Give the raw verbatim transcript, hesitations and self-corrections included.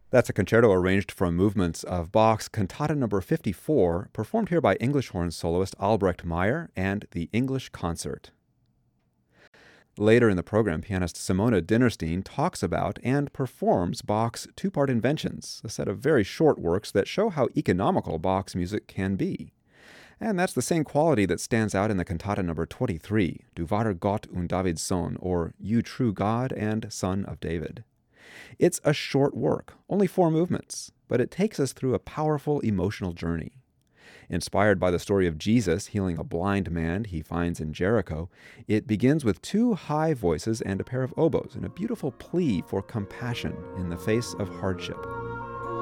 That's a concerto arranged from movements of Bach's Cantata number fifty-four, performed here by English horn soloist Albrecht Meyer and the English Concert. Later in the program, pianist Simona Dinnerstein talks about and performs Bach's two-part Inventions, a set of very short works that show how economical Bach's music can be. And that's the same quality that stands out in the Cantata number twenty-three, Du wahrer Gott und Davids Sohn, or You True God and Son of David. It's a short work, only four movements, but it takes us through a powerful emotional journey. Inspired by the story of Jesus healing a blind man he finds in Jericho, it begins with two high voices and a pair of oboes, and a beautiful plea for compassion in the face of hardship.